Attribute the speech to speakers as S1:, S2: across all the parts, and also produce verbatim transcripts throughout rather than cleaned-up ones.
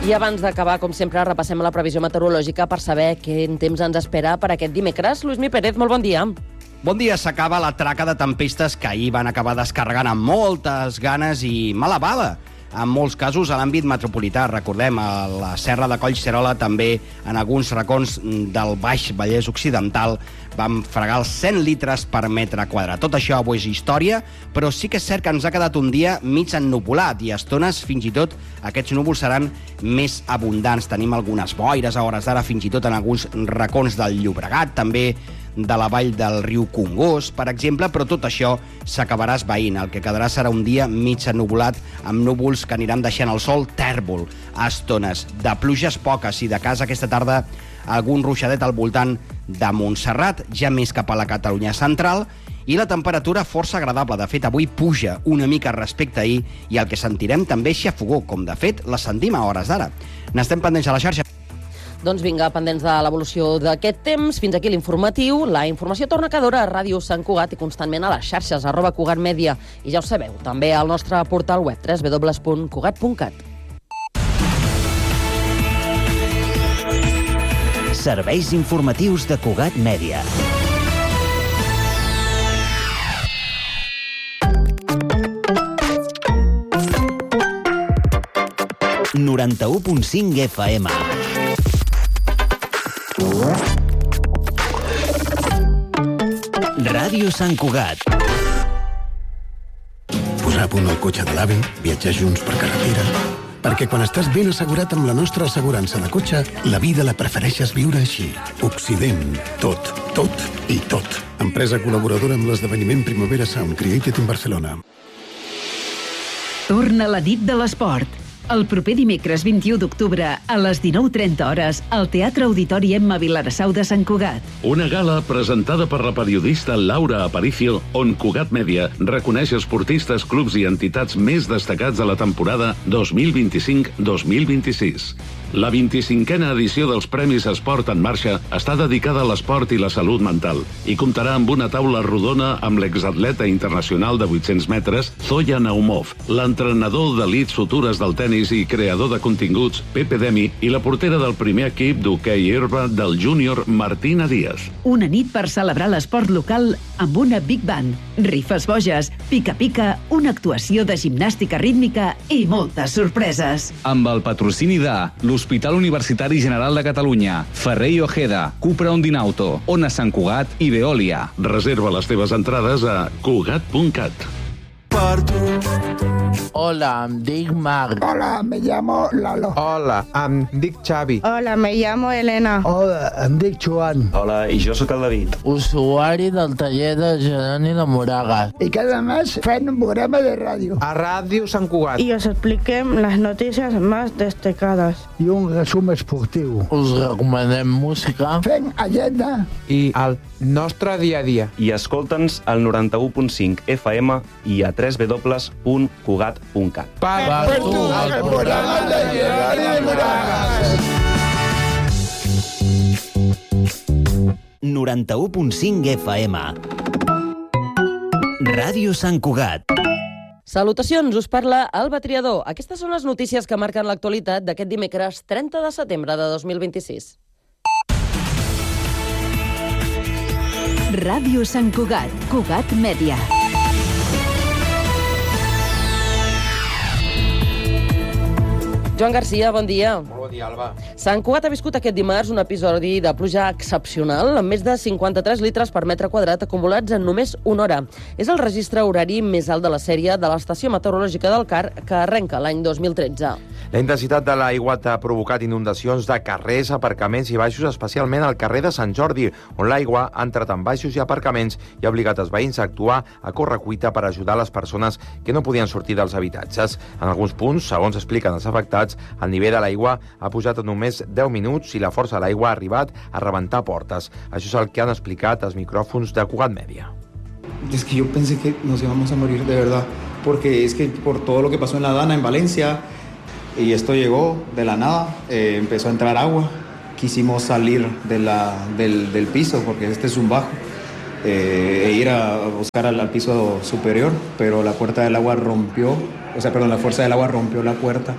S1: I abans d'acabar, com sempre, repassem la previsió meteorològica per saber quin temps ens espera per aquest dimecres. Lluís Pérez, molt bon dia.
S2: Bon dia, s'acaba la traca de tempestes que ahir van acabar descarregant amb moltes ganes i mala bava. En molts casos a l'àmbit metropolità, recordem, a la Serra de Collserola, també en alguns racons del Baix Vallès Occidental, vam fregar els cent litres per metre quadrat. Tot això avui és història, però sí que és cert que ens ha quedat un dia mig ennuvolat i a estones fins i tot aquests núvols seran més abundants. Tenim algunes boires a hores d'ara, fins i tot en alguns racons del Llobregat, també de la vall del riu Congost, per exemple, però tot això s'acabarà esvaint. El que quedarà serà un dia mig ennuvolat amb núvols que aniran deixant el sol tèrbol a estones. De pluges poques i de cas aquesta tarda algun ruixadet al voltant de Montserrat, ja més cap a la Catalunya central, i la temperatura força agradable. De fet, avui puja una mica respecte a ahir i el que sentirem també és xafogó, com de fet la sentim a hores d'ara. N'estem pendents a la xarxa.
S1: Doncs vinga, pendents de l'evolució d'aquest temps. Fins aquí l'informatiu. La informació torna cada hora a Ràdio Sant Cugat i constantment a les xarxes, arroba Cugat Mèdia. I ja ho sabeu, també al nostre portal web, w w w punt cugat punt cat.
S3: Serveis informatius de Cugat Mèdia. noranta-u punt cinc F M. Ràdio Sant Cugat.
S4: Posar a punt el cotxe de l'avi, viatjar junts per carretera... Perquè quan estàs ben assegurat amb la nostra assegurança de cotxe, la vida la prefereixes viure així. Occident. Tot, tot i tot. Empresa col·laboradora amb l'esdeveniment Primavera Sound, Created in Barcelona.
S5: Torna la nit de l'esport. El proper dimecres vint-i-u d'octubre, a les dinou trenta hores, al Teatre Auditori Emma Vilarassau de Sant Cugat.
S6: Una gala presentada per la periodista Laura Aparicio, on Cugat Mèdia reconeix esportistes, clubs i entitats més destacats de la temporada dos mil vint-i-cinc dos mil vint-i-sis. La vint-i-cinquena edició dels Premis Esport en Marxa està dedicada a l'esport i la salut mental i comptarà amb una taula rodona amb l'exatleta internacional de vuit-cents metres, Zoya Naumov, l'entrenador d'elits futures del tenis i creador de continguts, Pepe Demi, i la portera del primer equip d'hoquei herba del júnior, Martina Díaz.
S5: Una nit per celebrar l'esport local amb una Big Band, rifes boges, pica-pica, una actuació de gimnàstica rítmica i moltes sorpreses.
S7: Amb el patrocini de l'Hospital Universitari General de Catalunya, Ferrer i Ojeda, Cupra Ondinauto, Ona Sant Cugat i Veolia.
S6: Reserva les teves entrades a cugat punt cat.
S8: Hola, em dic Marc.
S9: Hola, me llamo Lalo.
S10: Hola, em dic Xavi.
S11: Hola, me llamo Elena.
S9: Hola, em dic Joan.
S12: Hola, i jo sóc el David.
S8: Usuari del taller de Geroni de Moragas.
S9: I cada mes fem un programa de ràdio.
S10: A Ràdio Sant Cugat.
S11: I us expliquem les notícies més destacades.
S9: I un resum esportiu.
S8: Us recomanem música.
S9: Fem agenda.
S10: I el nostre dia a dia.
S12: I escolta'ns al noranta-u punt cinc F M i a w w w punt cugat punt cat.
S10: Per,
S9: per tu, el programa de Geroni de Moragas.
S3: noranta-u punt cinc F M. Ràdio Sant Cugat.
S1: Salutacions, us parla Alba Triador. Aquestes són les notícies que marquen l'actualitat d'aquest dimecres trenta de setembre de dos mil vint-i-sis.
S5: Ràdio Sant Cugat, Cugat Mèdia.
S1: Joan Garcia, bon dia.
S10: Molt bon dia, Alba.
S1: Sant Cugat ha viscut aquest dimarts un episodi de pluja excepcional amb més de cinquanta-tres litres per metre quadrat acumulats en només una hora. És el registre horari més alt de la sèrie de l'estació meteorològica del Car, que arrenca l'any dos mil tretze.
S10: La intensitat de l'aigua ha provocat inundacions de carrers, aparcaments i baixos, especialment al carrer de Sant Jordi, on l'aigua ha entrat en baixos i aparcaments i ha obligat els veïns a actuar a correcuita per ajudar les persones que no podien sortir dels habitatges. En alguns punts, segons expliquen els afectats, el nivell de l'aigua ha pujat en només deu minuts i la força de l'aigua ha arribat a rebentar portes. Això és el que han explicat els micròfons de Cugat Mèdia.
S13: Es que yo pensé que nos íbamos a morir de verdad, porque es que por todo lo que pasó en La Dana, en Valencia, y esto llegó de la nada, eh, empezó a entrar agua. Quisimos salir de la, del, del piso, porque este es un bajo, eh, e ir a buscar al, al piso superior, pero la puerta del agua rompió, o sea, perdón, la fuerza del agua rompió la puerta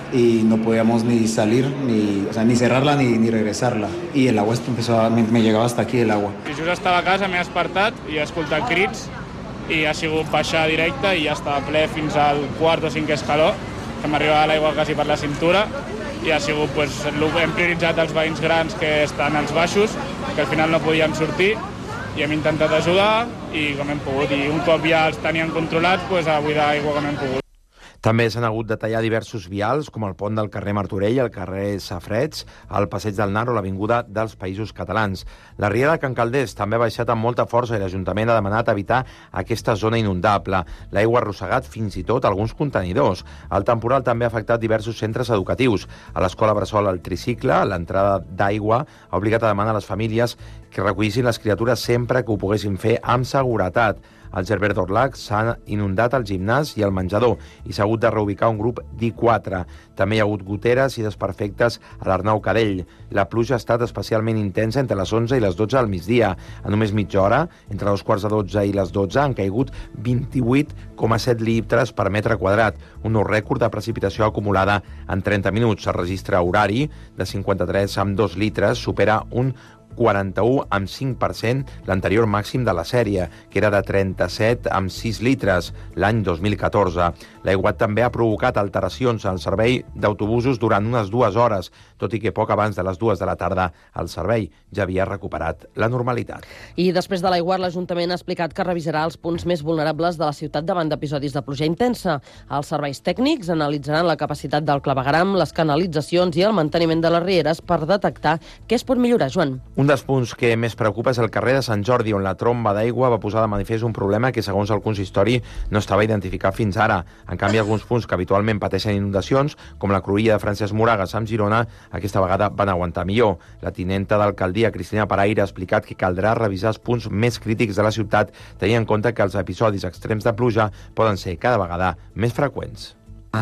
S13: y no podíamos ni salir, ni, o sea, ni cerrarla ni, ni regresarla. Y el agua empezó a, me, me llegaba hasta aquí el agua.
S14: I just estava a casa, m'he despertat i he escoltat crits i ha sigut baixar directe i ja estava ple fins al quart o cinquè escaló, que m'arribava l'aigua quasi per la cintura i ha sigut, pues, hem prioritzat els veïns grans que estan als baixos, que al final no podien sortir, i hem intentat ajudar i com hem pogut. I un cop ja els tenien controlats, pues, a buidar aigua com hem pogut.
S10: També s'han hagut de tallar diversos vials, com el pont del carrer Martorell, el carrer Safreds, el passeig del Nar o l'avinguda dels Països Catalans. La riera de Can Calders també ha baixat amb molta força i l'Ajuntament ha demanat evitar aquesta zona inundable. L'aigua ha arrossegat fins i tot alguns contenidors. El temporal també ha afectat diversos centres educatius. A l'escola Bressol El Tricicle, l'entrada d'aigua ha obligat a demanar a les famílies que recollissin les criatures sempre que ho poguessin fer amb seguretat. Al Gerbert d'Orlac s'ha inundat el gimnàs i el menjador i s'ha hagut de reubicar un grup d'I quatre. També hi ha hagut goteres i desperfectes a l'Arnau Cadell. La pluja ha estat especialment intensa entre les onze i les dotze al migdia. A només mitja hora, entre dos quarts de dotze i les dotze, han caigut vint-i-vuit coma set litres per metre quadrat, un nou rècord de precipitació acumulada en trenta minuts. El registre horari de cinquanta-tres amb dos litres supera un quaranta-u amb cinc per cent l'anterior màxim de la sèrie, que era de trenta-set amb sis litres l'any dos mil catorze. L'aiguat també ha provocat alteracions al servei d'autobusos durant unes dues hores, tot i que poc abans de les dues de la tarda el servei ja havia recuperat la normalitat.
S1: I després de l'aiguat, l'Ajuntament ha explicat que revisarà els punts més vulnerables de la ciutat davant d'episodis de pluja intensa. Els serveis tècnics analitzaran la capacitat del clavegueram, les canalitzacions i el manteniment de les rieres per detectar què es pot millorar, Joan.
S10: Un dels punts que més preocupa és el carrer de Sant Jordi, on la tromba d'aigua va posar de manifest un problema que, segons el consistori, no estava identificat fins ara. En canvi, alguns punts que habitualment pateixen inundacions, com la cruïlla de Francesc Moragas amb Girona, aquesta vegada van aguantar millor. La tinenta d'alcaldia, Cristina Paraire, ha explicat que caldrà revisar els punts més crítics de la ciutat, tenint en compte que els episodis extrems de pluja poden ser cada vegada més freqüents.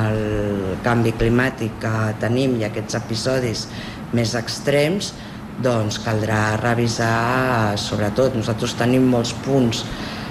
S15: El canvi climàtic que tenim i aquests episodis més extrems, doncs caldrà revisar, sobretot, nosaltres tenim molts punts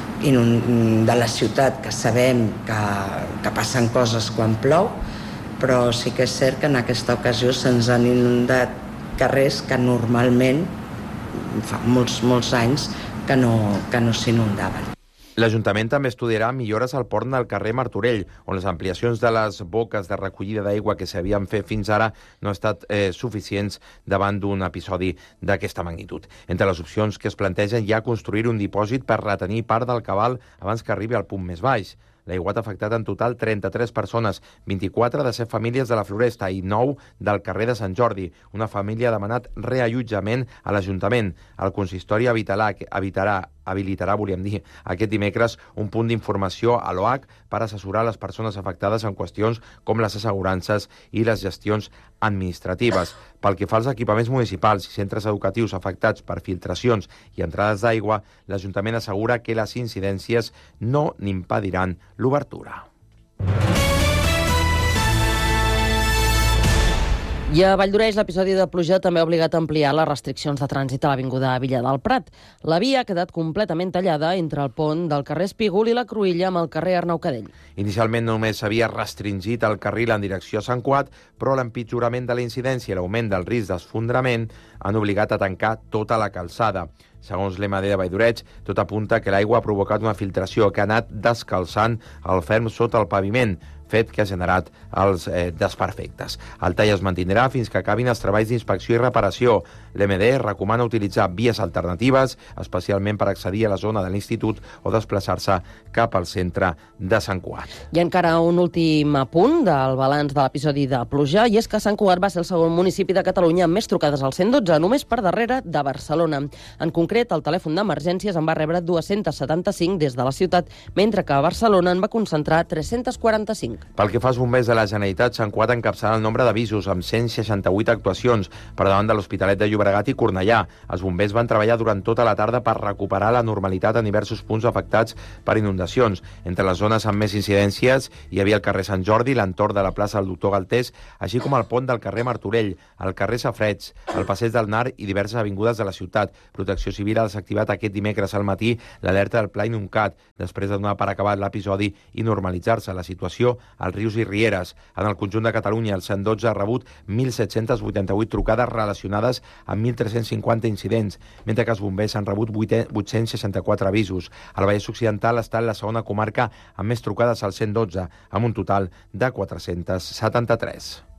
S15: de la ciutat que sabem que, que passen coses quan plou, però sí que és cert que en aquesta ocasió se'ns han inundat carrers que normalment fa molts, molts anys que no, que no s'inundaven.
S10: L'Ajuntament també estudiarà millores al pont del carrer Martorell, on les ampliacions de les boques de recollida d'aigua que s'havien fet fins ara no han estat eh, suficients davant d'un episodi d'aquesta magnitud. Entre les opcions que es plantegen hi ha construir un dipòsit per retenir part del cabal abans que arribi al punt més baix. L'aiguat ha afectat en total trenta-tres persones, vint-i-quatre de set famílies de la Floresta i nou del carrer de Sant Jordi. Una família ha demanat reallotjament a l'Ajuntament. El consistori evitarà, evitarà, habilitarà, volíem dir, aquest dimecres un punt d'informació a l'O H per assessorar les persones afectades en qüestions com les assegurances i les gestions administratives. Pel que fa als equipaments municipals i centres educatius afectats per filtracions i entrades d'aigua, l'Ajuntament assegura que les incidències no n'impediran l'obertura.
S1: I a Valldoreix, l'episodi de pluja també ha obligat a ampliar les restriccions de trànsit a l'avinguda Villa del Prat. La via ha quedat completament tallada entre el pont del carrer Espígol i la cruïlla amb el carrer Arnau Cadell.
S10: Inicialment només s'havia restringit el carril en direcció a Sant Cugat, però l'empitjorament de la incidència i l'augment del risc d'esfondrament han obligat a tancar tota la calçada. Segons l'E M D de Valldoreix, tot apunta que l'aigua ha provocat una filtració que ha anat descalçant el ferm sota el paviment, fet que ha generat els eh, desperfectes. El tall es mantindrà fins que acabin els treballs d'inspecció i reparació. L'E M D recomana utilitzar vies alternatives, especialment per accedir a la zona de l'Institut o desplaçar-se cap al centre de Sant Cugat.
S1: I encara un últim apunt del balanç de l'episodi de pluja, i és que Sant Cugat va ser el segon municipi de Catalunya amb més trucades al cent i dotze, només per darrere de Barcelona. En concret, el telèfon d'emergències en va rebre dues-centes setanta-cinc des de la ciutat, mentre que a Barcelona en va concentrar tres-cents quaranta-cinc.
S10: Pel que fa als bombers de la Generalitat, Sant Cugat encapçala el nombre d'avisos amb cent seixanta-vuit actuacions per davant de l'Hospitalet de Llobregat i Cornellà. Els bombers van treballar durant tota la tarda per recuperar la normalitat en diversos punts afectats per inundacions. Entre les zones amb més incidències hi havia el carrer Sant Jordi, l'entorn de la plaça del Doctor Galtés, així com el pont del carrer Martorell, el carrer Safreds, el passeig del Nar i diverses avingudes de la ciutat. Protecció Civil ha desactivat aquest dimecres al matí l'alerta del Pla Inuncat, després de donar per acabat l'episodi i normalitzar-se la situació als rius i rieres. En el conjunt de Catalunya, el cent dotze ha rebut mil set-cents vuitanta-vuit trucades relacionades amb mil tres-cents cinquanta incidents, mentre que els bombers han rebut vuit-cents seixanta-quatre avisos. El Vallès Occidental ha estat la segona comarca amb més trucades al cent dotze, amb un total de quatre-cents setanta-tres.